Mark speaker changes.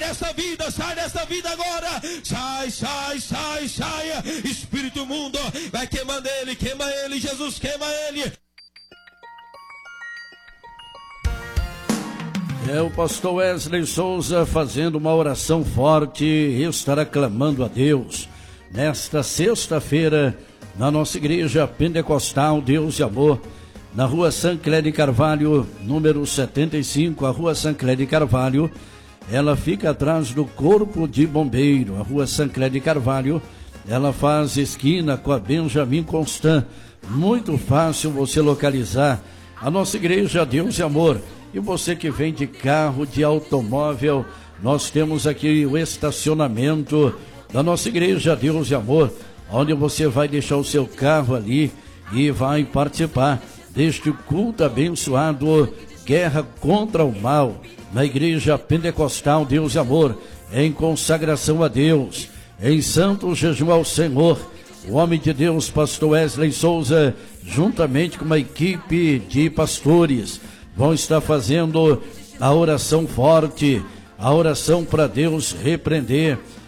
Speaker 1: desta vida agora. Sai. Espírito imundo, vai queimando ele, queima ele, Jesus, queima ele.
Speaker 2: É o pastor Wesley Souza fazendo uma oração forte e estará clamando a Deus nesta sexta-feira na nossa igreja pentecostal Deus e Amor, na rua Sancler de Carvalho, número 75, a rua Sancler de Carvalho. Ela fica atrás do Corpo de Bombeiro. A rua Sancler de Carvalho, ela faz esquina com a Benjamin Constant. Muito fácil você localizar a nossa igreja Deus e Amor. E você que vem de carro, de automóvel, nós temos aqui o estacionamento da nossa igreja Deus e Amor, onde você vai deixar o seu carro ali e vai participar deste culto abençoado, Guerra contra o Mal, na igreja pentecostal Deus e Amor, em consagração a Deus, em santo jejum ao Senhor. O homem de Deus, pastor Wesley Souza, juntamente com uma equipe de pastores, vão estar fazendo a oração forte, a oração para Deus repreender